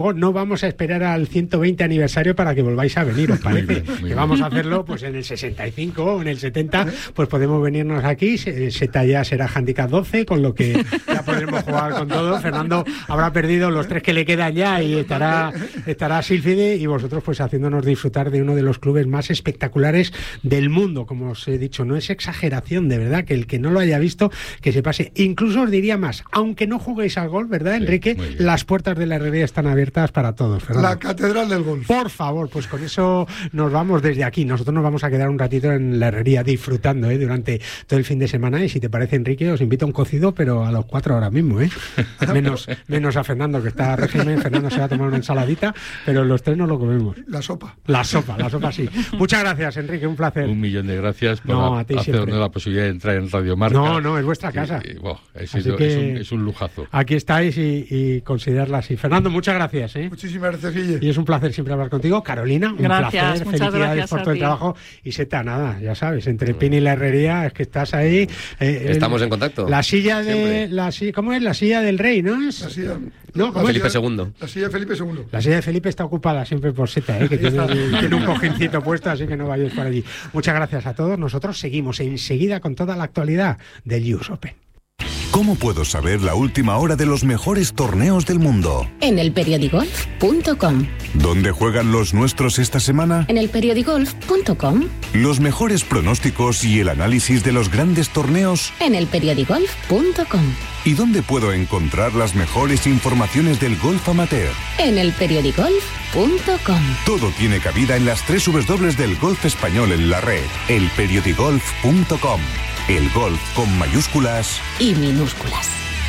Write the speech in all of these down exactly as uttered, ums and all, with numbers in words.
No vamos a esperar al ciento veinte aniversario para que volváis a venir, ¿os parece? Muy bien, muy que bien. Vamos a hacerlo pues en el sesenta y cinco o en el setenta, pues podemos venirnos aquí. Seta ya será handicap doce, con lo que ya podremos jugar con todo. Fernando habrá perdido los tres que le quedan ya y estará, estará Sílfide, y vosotros pues haciéndonos disfrutar de uno de los clubes más espectaculares del mundo. Como os he dicho, no es exageración, de verdad, que el que no lo haya visto, que se pase. Incluso os diría más, aunque no juguéis al golf, ¿verdad, Enrique? Sí, las puertas de la herrería están abiertas para todos, Fernando. La catedral del golf. Por favor, pues con eso nos vamos desde aquí. Nosotros nos vamos a quedar un ratito en la herrería disfrutando ¿eh? durante todo el fin de semana, y si te parece, Enrique, os invito a un cocido, pero a los cuatro ahora mismo, ¿eh? menos, menos a Fernando, que está a régimen. Fernando se va a tomar una ensaladita, pero los tres no lo comemos. La sopa. La sopa, la sopa sí. Muchas gracias, Enrique, un placer. Un millón de gracias por no, a, hacernos la posibilidad de entrar en Radio Marca. No, no, es vuestra casa. Y, y, wow, es, es, es, un, es un lujazo. Aquí estáis y, y considerarla así. Fernando, muchas gracias. ¿eh? Muchísimas gracias, Guille. Y es un placer siempre hablar contigo. Carolina, un gracias, placer. Felicidades por todo el trabajo. Y Seta, nada, ya sabes, entre Pini y la herrería es que estás ahí. Eh, Estamos el, en contacto. La silla de... La, ¿Cómo es? La silla del rey, ¿no es? La silla... No, ¿cómo Felipe segundo. La silla de Felipe segundo. La silla de Felipe está ocupada siempre por Seta, ¿eh? que tiene, tiene un cojincito puesto, así que no vayáis por allí. Muchas gracias a todos. Nosotros seguimos enseguida con toda la actualidad del U S Open. ¿Cómo puedo saber la última hora de los mejores torneos del mundo? En el periodigolf punto com. ¿Dónde juegan los nuestros esta semana? En el periodigolf punto com. ¿Los mejores pronósticos y el análisis de los grandes torneos? En el periodigolf punto com. ¿Y dónde puedo encontrar las mejores informaciones del golf amateur? En el periodigolf punto com. Todo tiene cabida en las tres dobles u dobles u del golf español en la red. el periodigolf punto com. El golf con mayúsculas y minúsculas.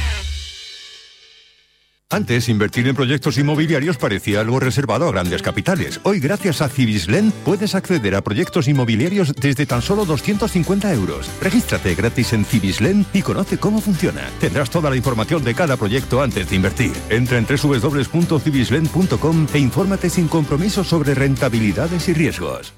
Antes, invertir en proyectos inmobiliarios parecía algo reservado a grandes capitales. Hoy, gracias a Cibislen, puedes acceder a proyectos inmobiliarios desde tan solo doscientos cincuenta euros. Regístrate gratis en Cibislen y conoce cómo funciona. Tendrás toda la información de cada proyecto antes de invertir. Entra en doble u doble u doble u punto cibislen punto com e infórmate sin compromiso sobre rentabilidades y riesgos.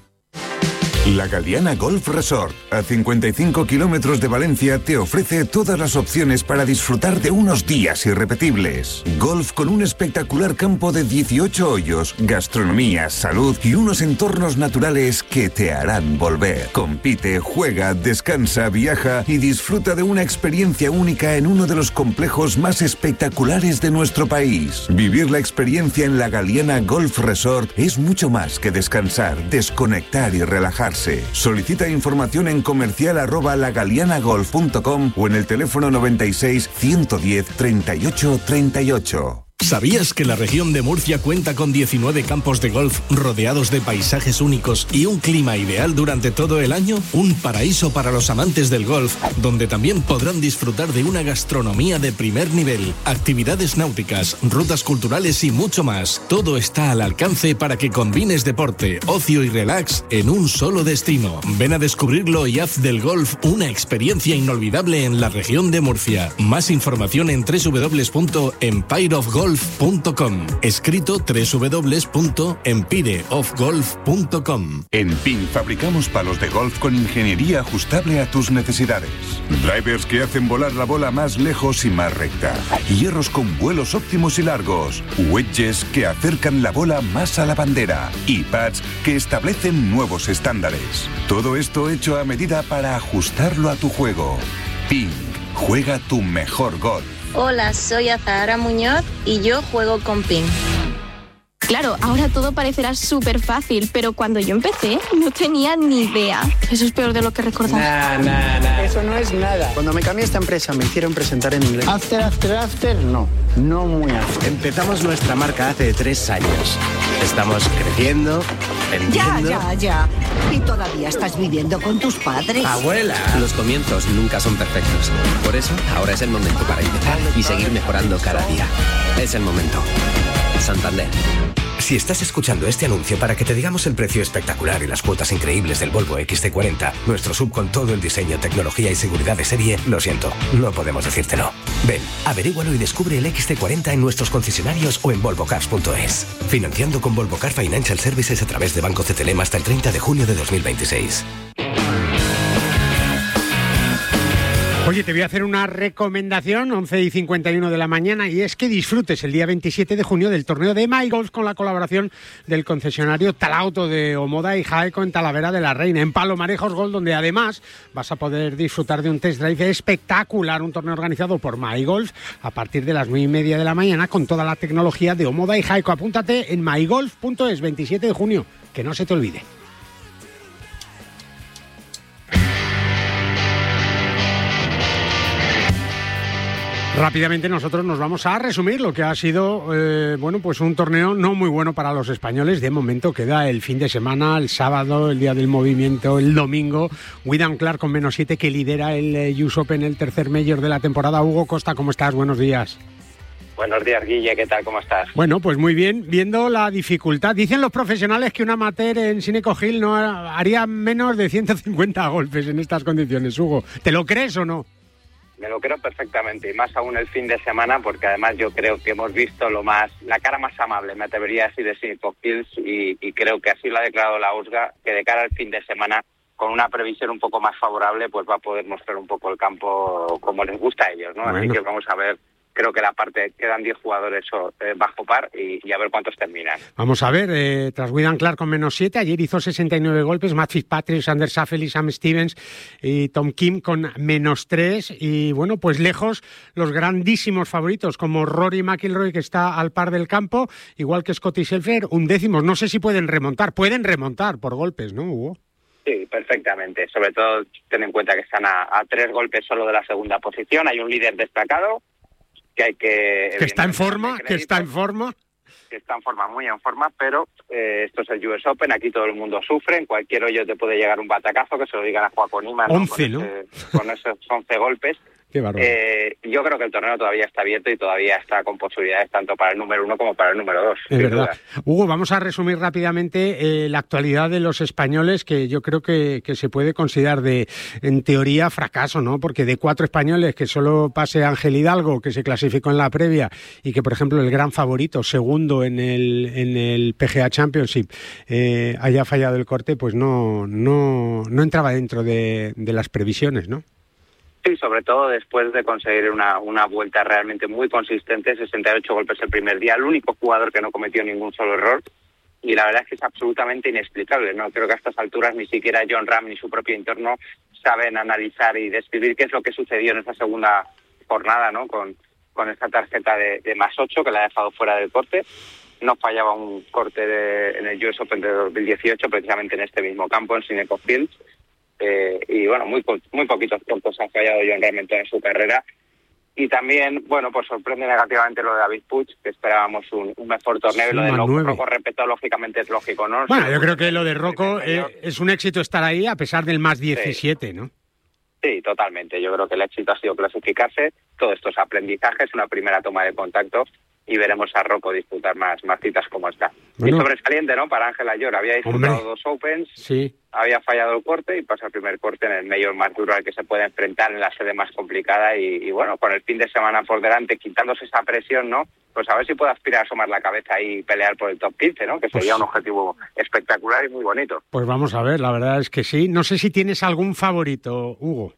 La Galiana Golf Resort, a cincuenta y cinco kilómetros de Valencia, te ofrece todas las opciones para disfrutar de unos días irrepetibles. Golf con un espectacular campo de dieciocho hoyos, gastronomía, salud y unos entornos naturales que te harán volver. Compite, juega, descansa, viaja y disfruta de una experiencia única en uno de los complejos más espectaculares de nuestro país. Vivir la experiencia en la Galiana Golf Resort es mucho más que descansar, desconectar y relajarse. Solicita información en comercial arroba lagalianagolf punto com o en el teléfono noventa y seis, ciento diez, treinta y ocho, treinta y ocho. ¿Sabías que la región de Murcia cuenta con diecinueve campos de golf rodeados de paisajes únicos y un clima ideal durante todo el año? Un paraíso para los amantes del golf, donde también podrán disfrutar de una gastronomía de primer nivel, actividades náuticas, rutas culturales y mucho más. Todo está al alcance para que combines deporte, ocio y relax en un solo destino. Ven a descubrirlo y haz del golf una experiencia inolvidable en la región de Murcia. Más información en doble u doble u doble u punto empire of golf punto com. Escrito doble u doble u doble u punto empire of golf punto com. En P I N fabricamos palos de golf con ingeniería ajustable a tus necesidades. Drivers que hacen volar la bola más lejos y más recta. Hierros con vuelos óptimos y largos. Wedges que acercan la bola más a la bandera. Y pads que establecen nuevos estándares. Todo esto hecho a medida para ajustarlo a tu juego. P I N. Juega tu mejor golf. Hola, soy Azahara Muñoz y yo juego con P I N. Claro, ahora todo parecerá súper fácil, pero cuando yo empecé no tenía ni idea. Eso es peor de lo que recordaba. Nah, nah, nah. Eso no es nada. Cuando me cambié a esta empresa me hicieron presentar en inglés. After, after, after, no. No muy after. Empezamos nuestra marca hace tres años. Estamos creciendo, vendiendo... Ya, ya, ya. ¿Y todavía estás viviendo con tus padres? ¡Abuela! Los comienzos nunca son perfectos. Por eso, ahora es el momento para empezar y seguir mejorando cada día. Es el momento. Santander. Si estás escuchando este anuncio para que te digamos el precio espectacular y las cuotas increíbles del Volvo equis ce cuarenta, nuestro sub con todo el diseño, tecnología y seguridad de serie, lo siento, no podemos decírtelo. Ven, averígualo y descubre el equis ce cuarenta en nuestros concesionarios o en volvo cars punto es. Financiando con Volvo Car Financial Services a través de Banco C T L M hasta el treinta de junio de dos mil veintiséis. Oye, te voy a hacer una recomendación, once y cincuenta y uno de la mañana, y es que disfrutes el día veintisiete de junio del torneo de MyGolf con la colaboración del concesionario Talauto de Omoda y Jaeco en Talavera de la Reina, en Palomarejos Golf, donde además vas a poder disfrutar de un test drive espectacular, un torneo organizado por MyGolf a partir de las nueve y media de la mañana con toda la tecnología de Omoda y Jaeco. Apúntate en mygolf punto es, veintisiete de junio, que no se te olvide. Rápidamente nosotros nos vamos a resumir lo que ha sido eh, bueno, pues un torneo no muy bueno para los españoles. De momento queda el fin de semana, el sábado, el día del movimiento, el domingo. Wyndham Clark con menos siete, que lidera el eh, U S Open, el tercer Major de la temporada. Hugo Costa, ¿cómo estás? Buenos días. Buenos días, Guille, ¿qué tal? ¿Cómo estás? Bueno, pues muy bien, viendo la dificultad. Dicen los profesionales que un amateur en Sineco Hill no haría menos de ciento cincuenta golpes en estas condiciones, Hugo. ¿Te lo crees o no? Me lo creo perfectamente, y más aún el fin de semana, porque además yo creo que hemos visto lo más, la cara más amable, me atrevería a decir, de Sineco Hills, y, y creo que así lo ha declarado la U S G A, que de cara al fin de semana, con una previsión un poco más favorable, pues va a poder mostrar un poco el campo como les gusta a ellos, ¿no? Bueno. Así que vamos a ver. Creo que la parte, quedan diez jugadores eh, bajo par y, y a ver cuántos terminan. Vamos a ver, eh, tras Wyndham Clark con menos siete, ayer hizo sesenta y nueve golpes, Matt Fitzpatrick, Sander Safely, Sam Stevens y Tom Kim con menos tres. Y bueno, pues lejos los grandísimos favoritos como Rory McIlroy, que está al par del campo, igual que Scottie Scheffler, un décimo. No sé si pueden remontar, pueden remontar por golpes, ¿no, Hugo? Sí, perfectamente. Sobre todo ten en cuenta que están a, a tres golpes solo de la segunda posición. Hay un líder destacado que hay que... Que está en forma, que está en forma. Que está en forma, muy en forma, pero eh, esto es el U S Open, aquí todo el mundo sufre, en cualquier hoyo te puede llegar un batacazo, que se lo digan a Joaquín Nima, once, ¿no? Con, ¿no? Ese, con esos once golpes. Qué bárbaro. Eh, yo creo que el torneo todavía está abierto y todavía está con posibilidades tanto para el número uno como para el número dos. Es verdad. Duda. Hugo, vamos a resumir rápidamente eh, la actualidad de los españoles, que yo creo que, que se puede considerar de, en teoría, fracaso, ¿no? Porque de cuatro españoles, que solo pase Ángel Hidalgo, que se clasificó en la previa, y que, por ejemplo, el gran favorito, segundo en el, en el P G A Championship, eh, haya fallado el corte, pues no, no, no entraba dentro de, de las previsiones, ¿no? Sí, sobre todo después de conseguir una, una vuelta realmente muy consistente, sesenta y ocho golpes el primer día, el único jugador que no cometió ningún solo error, y la verdad es que es absolutamente inexplicable, ¿no? Creo que a estas alturas ni siquiera Jon Rahm ni su propio entorno saben analizar y describir qué es lo que sucedió en esa segunda jornada, ¿no? Con, con esta tarjeta de, de más ocho que la ha dejado fuera del corte. No fallaba un corte de, en el U S Open de dos mil dieciocho, precisamente en este mismo campo, en Sineco Hills. Eh, y bueno, muy muy poquitos puntos ha fallado Jon Rahm en su carrera. Y también, bueno, pues sorprende negativamente lo de David Puig, que esperábamos un, un mejor torneo. Sí, lo de Rocco Repetto, lógicamente, es lógico, ¿no? Bueno, yo creo que lo de Rocco eh, es un éxito estar ahí a pesar del más diecisiete, sí. ¿no? Sí, totalmente. Yo creo que el éxito ha sido clasificarse. Todo esto es aprendizaje, es una primera toma de contacto y veremos a Rocco disputar más, más citas como esta. Bueno. Y sobresaliente, ¿no? Para Ángel Ayor. Había disputado Hombre. dos Opens, sí. había fallado el corte y pasa el primer corte en el Major más duro al que se puede enfrentar, en la sede más complicada y, y bueno, con el fin de semana por delante, quitándose esa presión, ¿no? Pues a ver si puede aspirar a asomar la cabeza y pelear por el top quince, ¿no? Que sería pues, un objetivo espectacular y muy bonito. Pues vamos a ver, la verdad es que sí. No sé si tienes algún favorito, Hugo.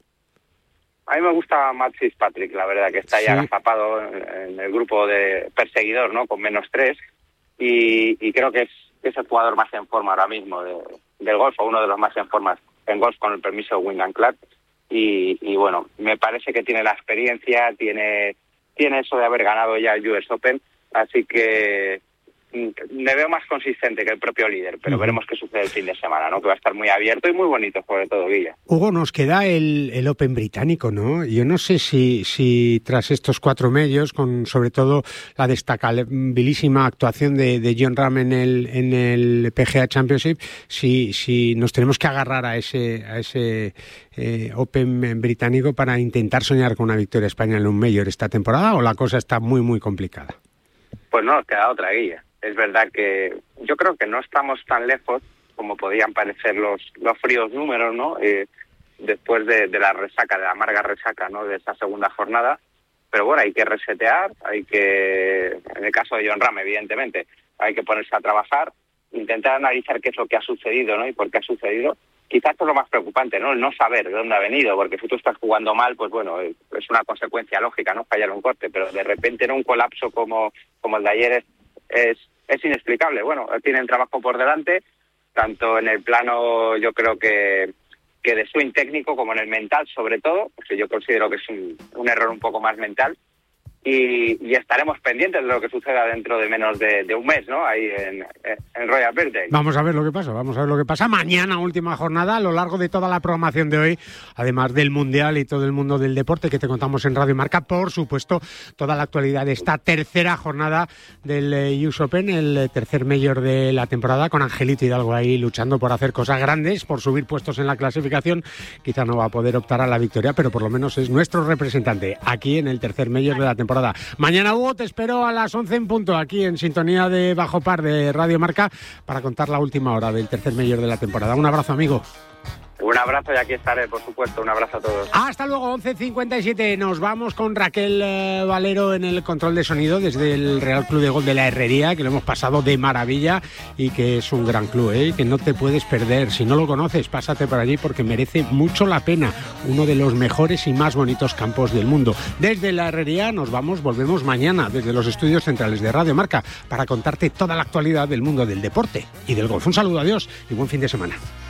A mí me gusta Matt Fitzpatrick, la verdad, que está ya sí. agazapado en el grupo de perseguidor, ¿no? Con menos tres. Y, y creo que es, es el jugador más en forma ahora mismo de, del golf, o uno de los más en forma en golf, con el permiso de Wyndham Clark. Y, y bueno, me parece que tiene la experiencia, tiene, tiene eso de haber ganado ya el U S Open. Así que me veo más consistente que el propio líder, pero uh-huh. veremos qué sucede el fin de semana, ¿no? Que va a estar muy abierto y muy bonito, sobre todo, Guilla. Hugo, nos queda el, el Open británico, ¿no? Yo no sé si, si tras estos cuatro medios, con sobre todo la destacabilísima actuación de, de Jon Rahm en el, en el P G A Championship, si, si nos tenemos que agarrar a ese, a ese eh, Open británico para intentar soñar con una victoria española en un Major esta temporada, o la cosa está muy, muy complicada. Pues no, nos queda otra, Guilla. Es verdad que yo creo que no estamos tan lejos como podían parecer los los fríos números, ¿no? Eh, después de, de la resaca, de la amarga resaca, ¿no? De esa segunda jornada. Pero bueno, hay que resetear, hay que, en el caso de Jon Rahm, evidentemente, hay que ponerse a trabajar, intentar analizar qué es lo que ha sucedido, ¿no? Y por qué ha sucedido. quizás esto es lo más preocupante, ¿no? El no saber de dónde ha venido, porque si tú estás jugando mal, pues bueno, es una consecuencia lógica, ¿no? Fallar un corte, pero de repente en un colapso como, como el de ayer es, es, es inexplicable. Bueno, tienen trabajo por delante, tanto en el plano, yo creo que, que de swing técnico como en el mental, sobre todo, porque yo considero que es un, un error un poco más mental. Y, y estaremos pendientes de lo que suceda dentro de menos de, de un mes, ¿no? Ahí en, en Royal Birthday. Vamos a ver lo que pasa, vamos a ver lo que pasa. Mañana, última jornada, a lo largo de toda la programación de hoy, además del Mundial y todo el mundo del deporte que te contamos en Radio Marca, por supuesto, toda la actualidad de esta tercera jornada del U S Open, el tercer mayor de la temporada, con Angelito Hidalgo ahí luchando por hacer cosas grandes, por subir puestos en la clasificación. Quizá no va a poder optar a la victoria, pero por lo menos es nuestro representante aquí en el tercer mayor de la temporada. Mañana, Hugo, te espero a las once en punto aquí en sintonía de Bajo Par de Radio Marca para contar la última hora del tercer mayor de la temporada. Un abrazo, amigo. Un abrazo y aquí estaré, por supuesto. Un abrazo a todos. Hasta luego, once cincuenta y siete. Nos vamos con Raquel eh, Valero en el control de sonido desde el Real Club de Golf de la Herrería, que lo hemos pasado de maravilla y que es un gran club, ¿eh? Que no te puedes perder. Si no lo conoces, pásate por allí porque merece mucho la pena. Uno de los mejores y más bonitos campos del mundo. Desde la Herrería nos vamos, volvemos mañana desde los estudios centrales de Radio Marca para contarte toda la actualidad del mundo del deporte y del golf. Un saludo, adiós y buen fin de semana.